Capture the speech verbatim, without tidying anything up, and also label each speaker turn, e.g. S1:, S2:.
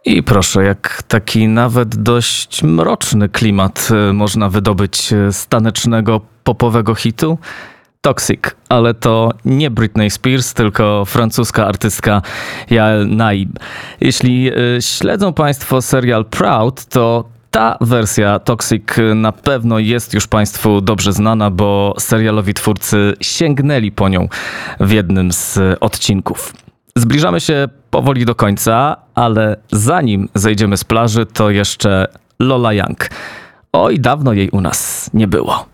S1: I proszę, jak taki nawet dość mroczny klimat y, można wydobyć z tanecznego popowego hitu? Toxic, ale to nie Britney Spears, tylko francuska artystka Yael Naim. Jeśli y, śledzą Państwo serial Proud, to ta wersja Toxic na pewno jest już Państwu dobrze znana, bo serialowi twórcy sięgnęli po nią w jednym z odcinków. Zbliżamy się powoli do końca, ale zanim zejdziemy z plaży, to jeszcze Lola Young. Oj, dawno jej u nas nie było.